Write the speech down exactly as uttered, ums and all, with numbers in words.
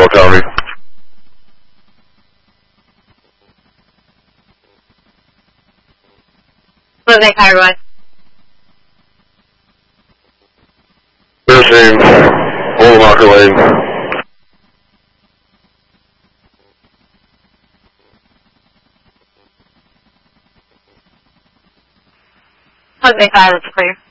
Tommy. Closing Highway. Finishing Old Marker Lane. Closing five, it's clear.